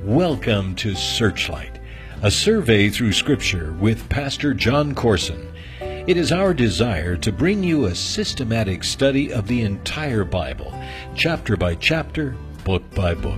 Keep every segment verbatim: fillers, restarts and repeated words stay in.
Welcome to Searchlight, a survey through Scripture with Pastor John Corson. It is our desire to bring you a systematic study of the entire Bible, chapter by chapter, book by book.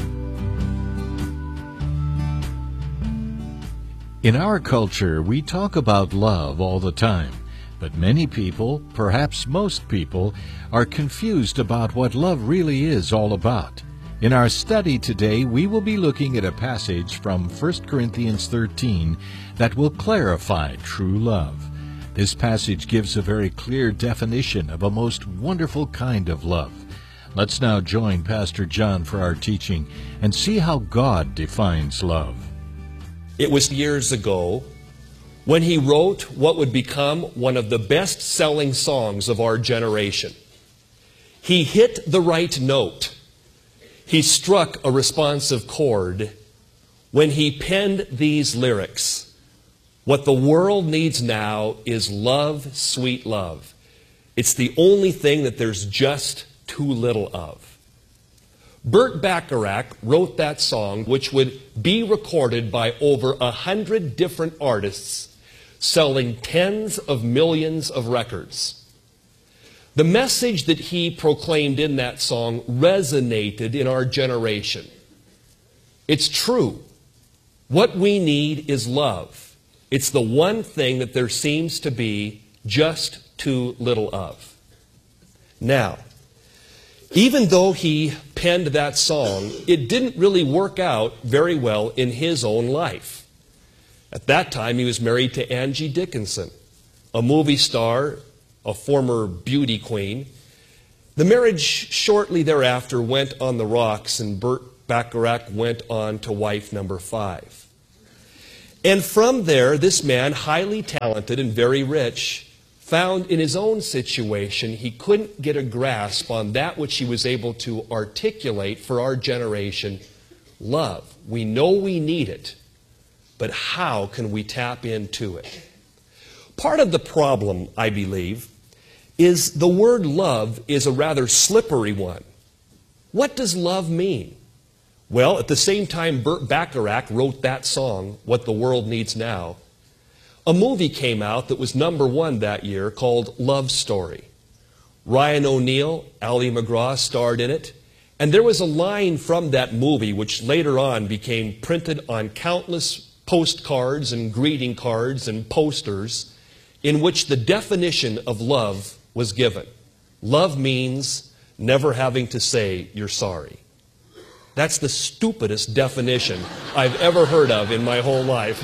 In our culture, we talk about love all the time, but many people, perhaps most people, are confused about what love really is all about. In our study today, we will be looking at a passage from First Corinthians thirteen that will clarify true love. This passage gives a very clear definition of a most wonderful kind of love. Let's now join Pastor John for our teaching and see how God defines love. It was years ago when he wrote what would become one of the best-selling songs of our generation. He hit the right note. He struck a responsive chord when he penned these lyrics. What the world needs now is love, sweet love. It's the only thing that there's just too little of. Burt Bacharach wrote that song, which would be recorded by over a hundred different artists, selling tens of millions of records. The message that he proclaimed in that song resonated in our generation. It's true. What we need is love. It's the one thing that there seems to be just too little of. Now, even though he penned that song, it didn't really work out very well in his own life. At that time, he was married to Angie Dickinson, a movie star, a former beauty queen. The marriage shortly thereafter went on the rocks, and Burt Bacharach went on to wife number five. And from there, this man, highly talented and very rich, found in his own situation he couldn't get a grasp on that which he was able to articulate for our generation: love. We know we need it, but how can we tap into it? Part of the problem, I believe, is the word love is a rather slippery one. What does love mean? Well, at the same time Burt Bacharach wrote that song, What the World Needs Now, a movie came out that was number one that year called Love Story. Ryan O'Neal, Ali MacGraw starred in it, and there was a line from that movie which later on became printed on countless postcards and greeting cards and posters, in which the definition of love was given. Love means never having to say you're sorry. That's the stupidest definition I've ever heard of in my whole life.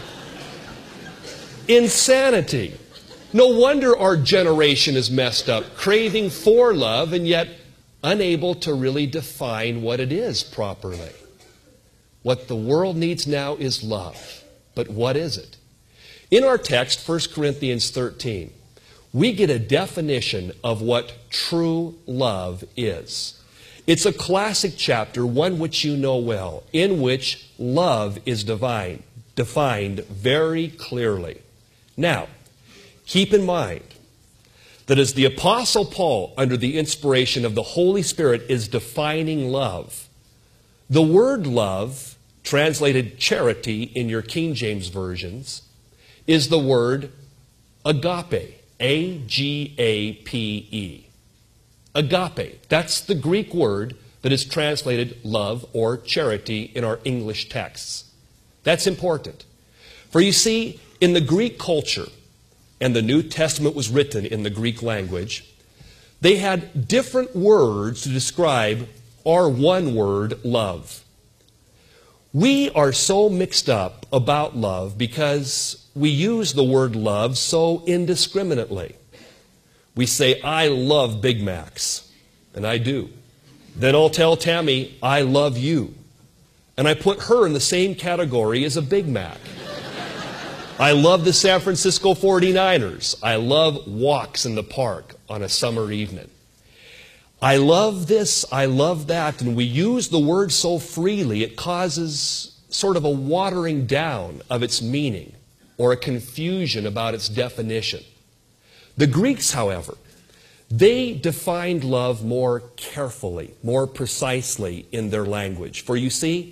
Insanity. No wonder our generation is messed up, craving for love and yet unable to really define what it is properly. What the world needs now is love. But what is it? In our text, First Corinthians thirteen, we get a definition of what true love is. It's a classic chapter, one which you know well, in which love is divine, defined very clearly. Now, keep in mind that as the Apostle Paul, under the inspiration of the Holy Spirit, is defining love, the word love, translated charity in your King James versions, is the word agape, A G A P E. Agape, that's the Greek word that is translated love or charity in our English texts. That's important. For you see, in the Greek culture, and the New Testament was written in the Greek language, they had different words to describe our one word, love. We are so mixed up about love because we use the word love so indiscriminately. We say, I love Big Macs, and I do. Then I'll tell Tammy, I love you. And I put her in the same category as a Big Mac. I love the San Francisco forty-niners. I love walks in the park on a summer evening. I love this, I love that, and we use the word so freely it causes sort of a watering down of its meaning or a confusion about its definition. The Greeks, however, they defined love more carefully, more precisely in their language. For you see,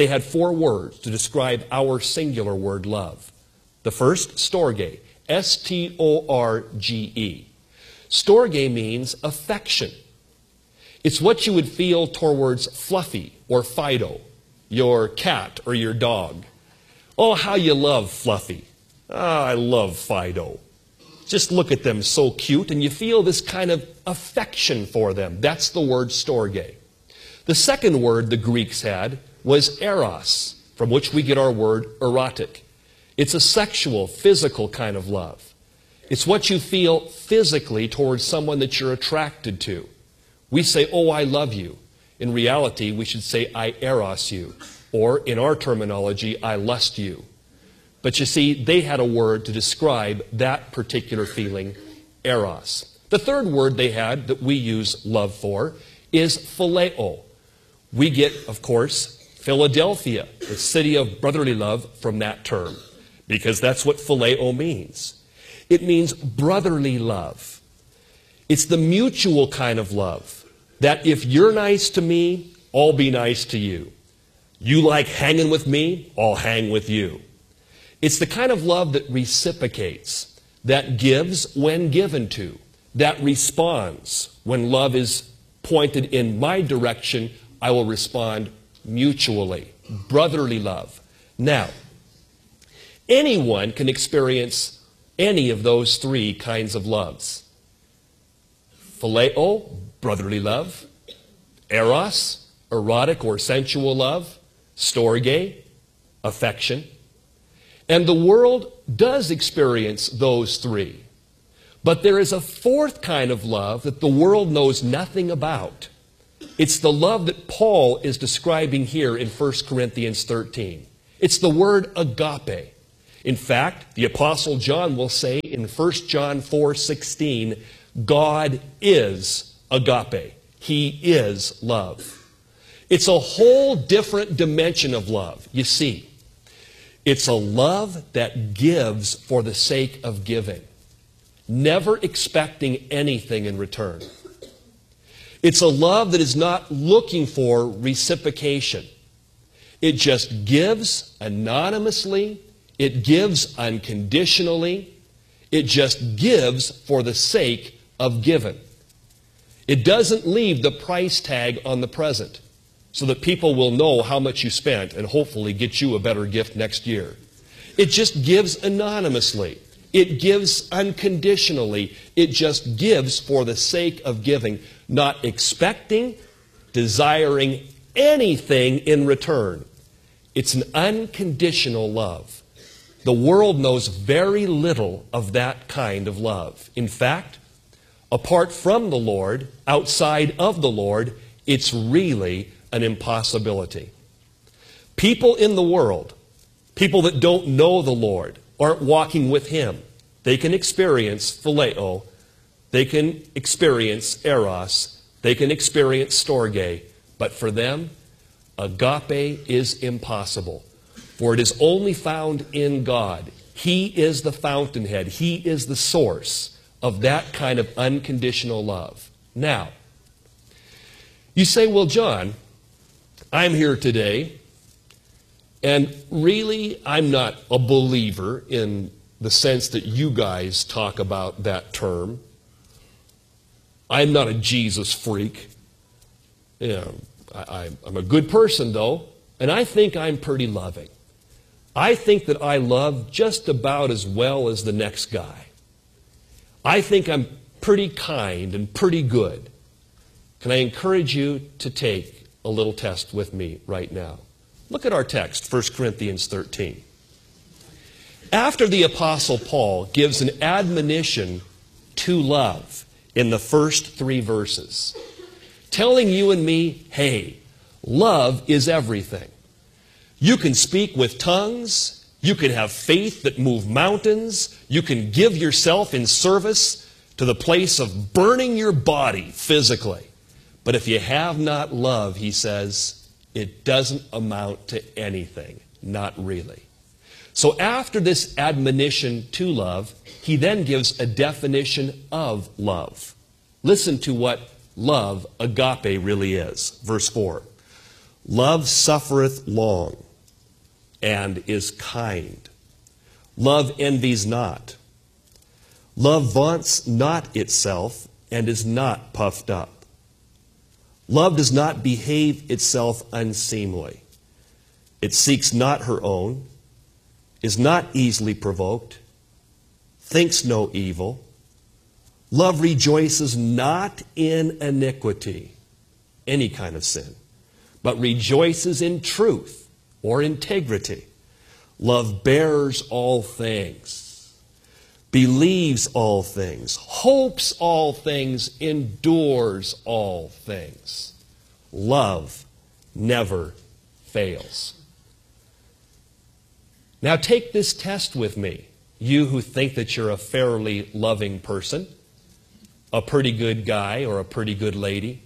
they had four words to describe our singular word love. The first, storge, S T O R G E. Storge means affection. It's what you would feel towards Fluffy or Fido, your cat or your dog. Oh, how you love Fluffy. Ah, I love Fido. Just look at them, so cute, and you feel this kind of affection for them. That's the word storge. The second word the Greeks had was eros, from which we get our word erotic. It's a sexual, physical kind of love. It's what you feel physically towards someone that you're attracted to. We say, oh, I love you. In reality, we should say, I eros you. Or, in our terminology, I lust you. But you see, they had a word to describe that particular feeling, eros. The third word they had that we use love for is phileo. We get, of course, Philadelphia, the city of brotherly love, from that term, because that's what phileo means. It means brotherly love. It's the mutual kind of love, that if you're nice to me, I'll be nice to you. You like hanging with me, I'll hang with you. It's the kind of love that reciprocates, that gives when given to, that responds. When love is pointed in my direction, I will respond mutually. Brotherly love. Now, anyone can experience any of those three kinds of loves. Phileo, brotherly love. Eros, erotic or sensual love. Storge, affection. And the world does experience those three. But there is a fourth kind of love that the world knows nothing about. It's the love that Paul is describing here in First Corinthians thirteen. It's the word agape. In fact, the Apostle John will say in First John four sixteen, God is agape. He is love. It's a whole different dimension of love. You see, it's a love that gives for the sake of giving, never expecting anything in return. It's a love that is not looking for reciprocation. It just gives anonymously. It gives unconditionally. It just gives for the sake of giving. It doesn't leave the price tag on the present, so that people will know how much you spent and hopefully get you a better gift next year. It just gives anonymously. It gives unconditionally. It just gives for the sake of giving, not expecting, desiring anything in return. It's an unconditional love. The world knows very little of that kind of love. In fact, apart from the Lord, outside of the Lord, it's really an impossibility. People in the world, people that don't know the Lord, aren't walking with Him, they can experience phileo, they can experience eros, they can experience storge, but for them, agape is impossible. For it is only found in God. He is the fountainhead. He is the source of that kind of unconditional love. Now, you say, well, John, I'm here today, and really I'm not a believer in the sense that you guys talk about that term. I'm not a Jesus freak. You know, I, I'm a good person, though, and I think I'm pretty loving. I think that I love just about as well as the next guy. I think I'm pretty kind and pretty good. Can I encourage you to take a little test with me right now? Look at our text, First Corinthians thirteen. After the Apostle Paul gives an admonition to love in the first three verses, telling you and me, hey, love is everything. You can speak with tongues. You can have faith that moves mountains. You can give yourself in service to the place of burning your body physically. But if you have not love, he says, it doesn't amount to anything. Not really. So after this admonition to love, he then gives a definition of love. Listen to what love, agape, really is. Verse four. Love suffereth long and is kind. Love envies not. Love vaunts not itself and is not puffed up. Love does not behave itself unseemly. It seeks not her own, is not easily provoked, thinks no evil. Love rejoices not in iniquity, any kind of sin, but rejoices in truth or integrity. Love bears all things, believes all things, hopes all things, endures all things. Love never fails. Now take this test with me, you who think that you're a fairly loving person, a pretty good guy or a pretty good lady.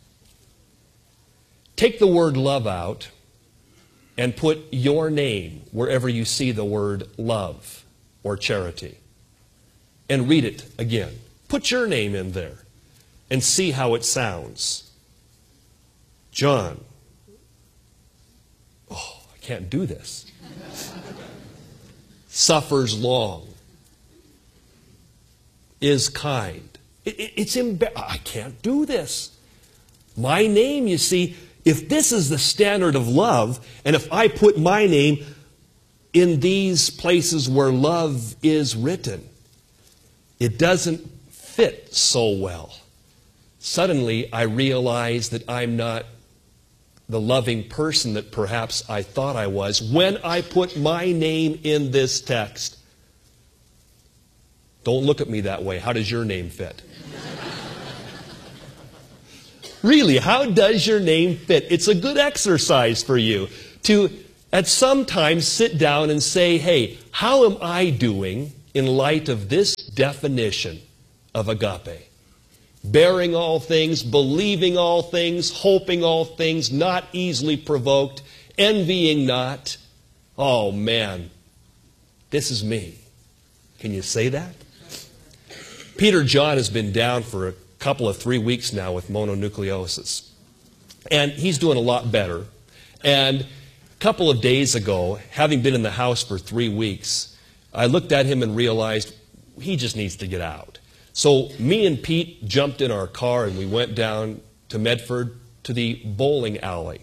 Take the word love out and put your name wherever you see the word love or charity. And read it again. Put your name in there and see how it sounds. John. Oh, I can't do this. Suffers long. Is kind. It, it, it's embar- I can't do this. My name, you see, if this is the standard of love, and if I put my name in these places where love is written, it doesn't fit so well. Suddenly, I realize that I'm not the loving person that perhaps I thought I was when I put my name in this text. Don't look at me that way. How does your name fit? Really, how does your name fit? It's a good exercise for you to, at some time, sit down and say, hey, how am I doing in light of this definition of agape? Bearing all things, believing all things, hoping all things, not easily provoked, envying not. Oh, man, this is me. Can you say that? Peter John has been down for a couple of three weeks now with mononucleosis. And he's doing a lot better. And a couple of days ago, having been in the house for three weeks, I looked at him and realized he just needs to get out. So me and Pete jumped in our car and we went down to Medford to the bowling alley.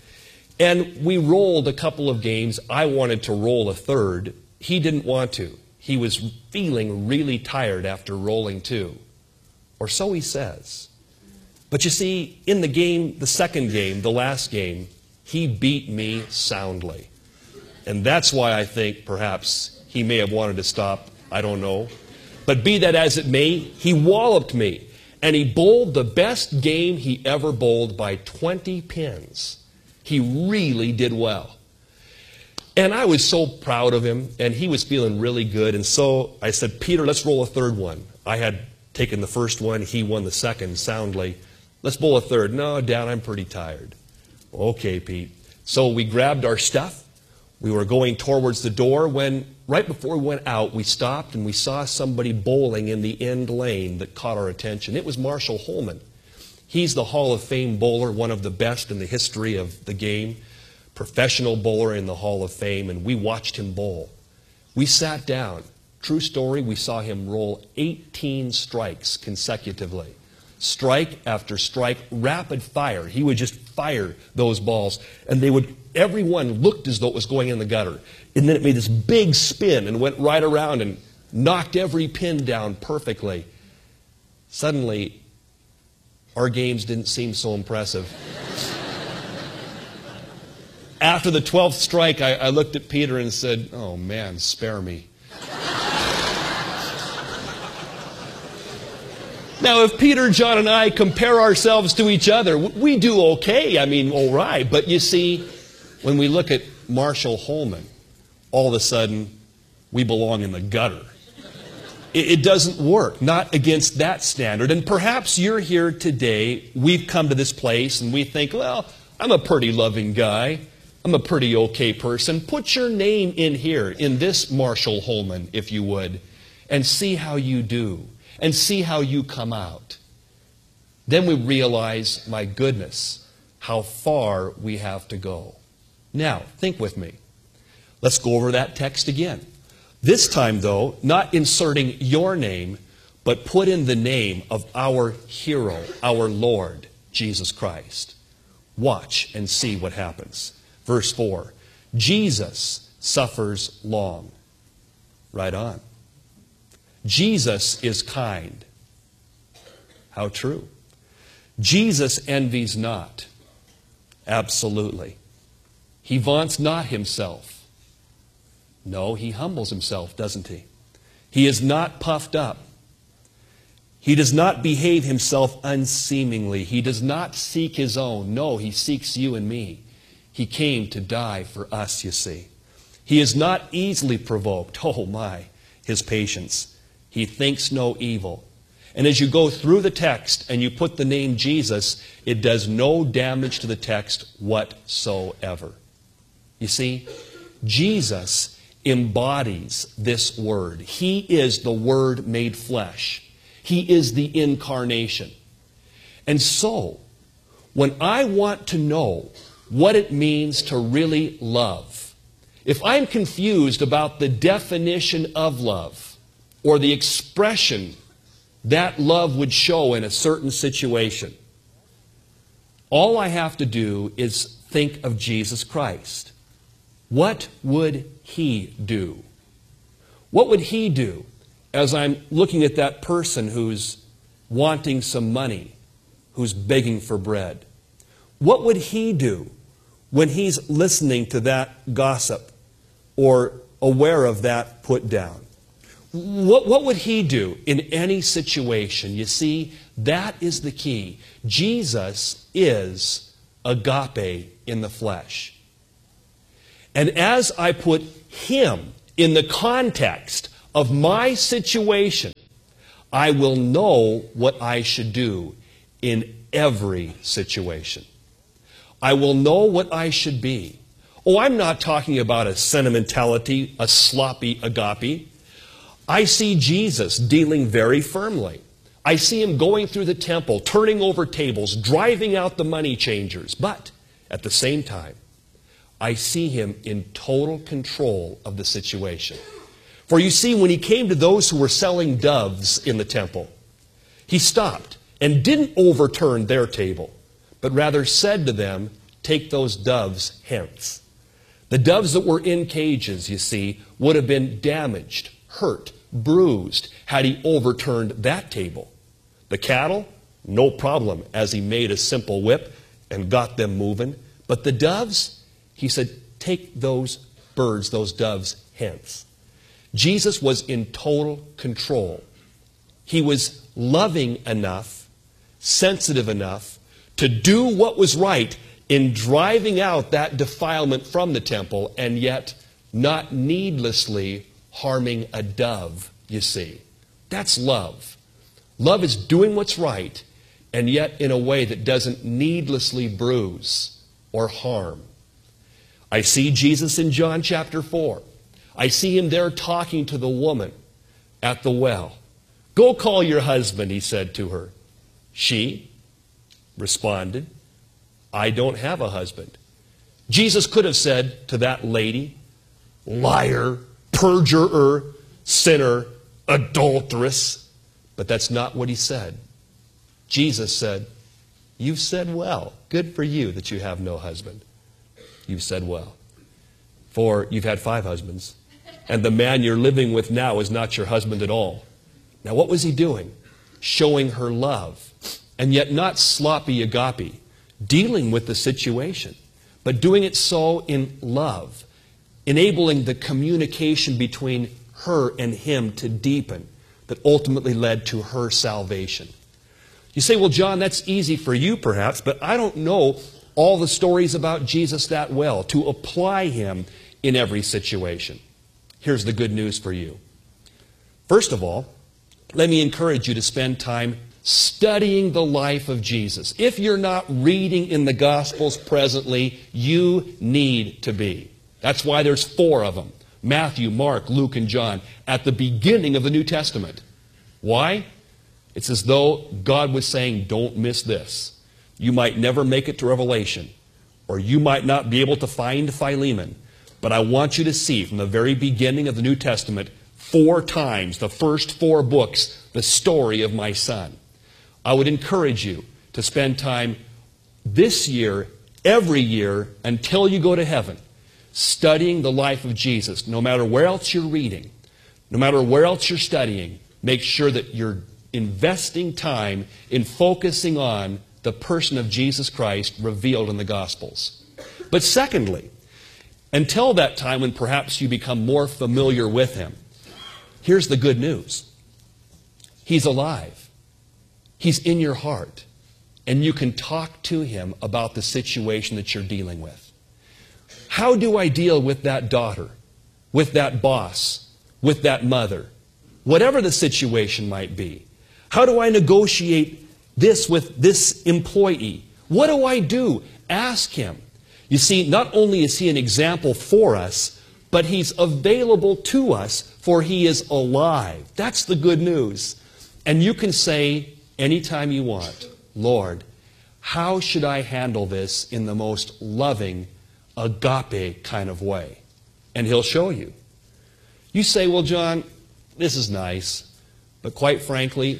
And we rolled a couple of games. I wanted to roll a third. He didn't want to. He was feeling really tired after rolling two. Or so he says. But you see, in the game, the second game, the last game, he beat me soundly. And that's why I think perhaps he may have wanted to stop. I don't know. But be that as it may, he walloped me. And he bowled the best game he ever bowled by twenty pins. He really did well. And I was so proud of him, and he was feeling really good. And so I said, Peter, let's roll a third one. I had taken the first one. He won the second soundly. Let's bowl a third. No, Dad, I'm pretty tired. Okay, Pete. So we grabbed our stuff. We were going towards the door when, right before we went out, we stopped and we saw somebody bowling in the end lane that caught our attention. It was Marshall Holman. He's the Hall of Fame bowler, one of the best in the history of the game, professional bowler in the Hall of Fame, and we watched him bowl. We sat down. True story, we saw him roll eighteen strikes consecutively. Strike after strike, rapid fire. He would just fire those balls, and they would, every one looked as though it was going in the gutter. And then it made this big spin and went right around and knocked every pin down perfectly. Suddenly, our games didn't seem so impressive. After the twelfth strike, I, I looked at Peter and said, oh man, spare me. Now, if Peter, John, and I compare ourselves to each other, we do okay. I mean, all right. But you see, when we look at Marshall Holman, all of a sudden, we belong in the gutter. It, it doesn't work, not against that standard. And perhaps you're here today, we've come to this place, and we think, well, I'm a pretty loving guy. I'm a pretty okay person. Put your name in here, in this Marshall Holman, if you would, and see how you do. And see how you come out. Then we realize, my goodness, how far we have to go. Now, think with me. Let's go over that text again. This time, though, not inserting your name, but put in the name of our hero, our Lord, Jesus Christ. Watch and see what happens. Verse four, Jesus suffers long. Right on. Jesus is kind. How true. Jesus envies not. Absolutely. He vaunts not himself. No, he humbles himself, doesn't he? He is not puffed up. He does not behave himself unseemingly. He does not seek his own. No, he seeks you and me. He came to die for us, you see. He is not easily provoked. Oh my, his patience. He thinks no evil. And as you go through the text and you put the name Jesus, it does no damage to the text whatsoever. You see, Jesus embodies this word. He is the Word made flesh. He is the incarnation. And so, when I want to know what it means to really love, if I'm confused about the definition of love or the expression that love would show in a certain situation, all I have to do is think of Jesus Christ. What would He do? What would He do as I'm looking at that person who's wanting some money, who's begging for bread? What would He do when he's listening to that gossip or aware of that put down? What, what would He do in any situation? You see, that is the key. Jesus is agape in the flesh. And as I put Him in the context of my situation, I will know what I should do in every situation. I will know what I should be. Oh, I'm not talking about a sentimentality, a sloppy agape. I see Jesus dealing very firmly. I see Him going through the temple, turning over tables, driving out the money changers. But at the same time, I see Him in total control of the situation. For you see, when He came to those who were selling doves in the temple, He stopped and didn't overturn their table, but rather said to them, "Take those doves hence." The doves that were in cages, you see, would have been damaged, hurt, bruised, had He overturned that table. The cattle, no problem, as He made a simple whip and got them moving. But the doves, He said, "Take those birds, those doves hence." Jesus was in total control. He was loving enough, sensitive enough to do what was right in driving out that defilement from the temple, and yet not needlessly harming a dove, you see. That's love. Love is doing what's right, and yet in a way that doesn't needlessly bruise or harm. I see Jesus in John chapter four. I see Him there talking to the woman at the well. "Go call your husband," He said to her. She responded, "I don't have a husband." Jesus could have said to that lady, "Liar, perjurer, sinner, adulteress," but that's not what He said. Jesus said, "You've said well. Good for you that you have no husband. You've said well. For you've had five husbands, and the man you're living with now is not your husband at all." Now what was He doing? Showing her love, and yet not sloppy agape, dealing with the situation, but doing it so in love, enabling the communication between her and Him to deepen, that ultimately led to her salvation. You say, "Well, John, that's easy for you perhaps, but I don't know all the stories about Jesus that well to apply Him in every situation." Here's the good news for you. First of all, let me encourage you to spend time studying the life of Jesus. If you're not reading in the Gospels presently, you need to be. That's why there's four of them: Matthew, Mark, Luke, and John, at the beginning of the New Testament. Why? It's as though God was saying, don't miss this. You might never make it to Revelation, or you might not be able to find Philemon. But I want you to see from the very beginning of the New Testament, four times, the first four books, the story of my son. I would encourage you to spend time this year, every year, until you go to heaven, studying the life of Jesus. No matter where else you're reading, no matter where else you're studying, make sure that you're investing time in focusing on the person of Jesus Christ revealed in the Gospels. But secondly, until that time when perhaps you become more familiar with him, here's the good news. He's alive. He's in your heart. And you can talk to him about the situation that you're dealing with. How do I deal with that daughter, with that boss, with that mother? Whatever the situation might be. How do I negotiate this with this employee? What do I do? Ask him. You see, not only is he an example for us, but he's available to us, for he is alive. That's the good news. And you can say anytime you want, Lord, how should I handle this in the most loving, agape kind of way? And he'll show you. You say, well, John, this is nice, but quite frankly,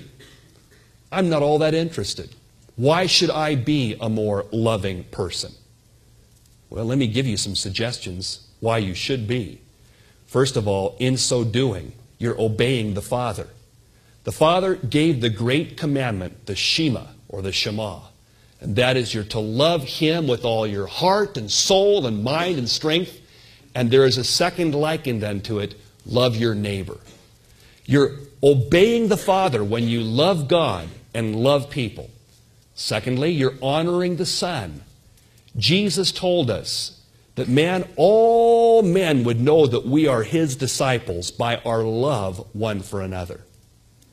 I'm not all that interested. Why should I be a more loving person? Well, let me give you some suggestions why you should be. First of all, in so doing, you're obeying the Father. The Father gave the great commandment, the Shema, or the Shema. And that is you're to love him with all your heart and soul and mind and strength. And there is a second likened unto it, love your neighbor. You're obeying the Father when you love God and love people. Secondly, you're honoring the Son. Jesus told us that man, all men would know that we are his disciples by our love one for another.